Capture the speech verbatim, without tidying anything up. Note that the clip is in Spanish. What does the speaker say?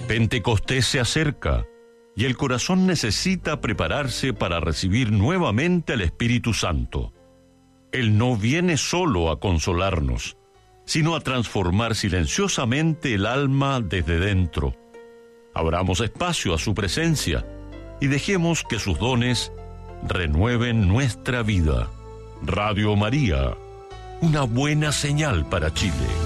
Pentecostés se acerca y el corazón necesita prepararse para recibir nuevamente al Espíritu Santo. Él no viene solo a consolarnos, sino a transformar silenciosamente el alma desde dentro. Abramos espacio a su presencia y dejemos que sus dones renueven nuestra vida. Radio María, una buena señal para Chile.